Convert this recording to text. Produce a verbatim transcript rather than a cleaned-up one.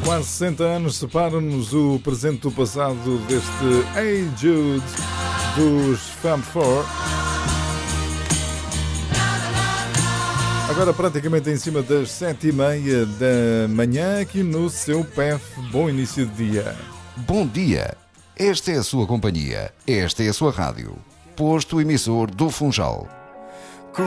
Quase sessenta anos separam-nos o presente do passado deste Hey Jude dos Fab Four. Agora praticamente em cima das sete e meia da manhã aqui no seu P E F. Bom início de dia. Bom dia. Esta é a sua companhia. Esta é a sua rádio. Posto emissor do Funchal.